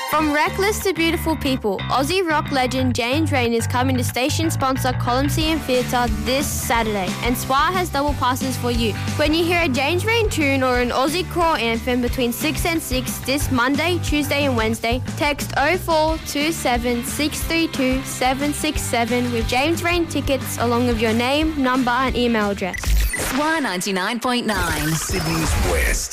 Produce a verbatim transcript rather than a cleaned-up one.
From reckless to beautiful people, Aussie rock legend James Rain is coming to station sponsor Coliseum Theatre this Saturday, and S W A has double passes for you. When you hear a James Rain tune or an Aussie crawl anthem between six and six this Monday, Tuesday and Wednesday, text oh four two seven six three two seven six seven with James Rain tickets along with your name, number and email address. S W A ninety-nine point nine. Sydney's West.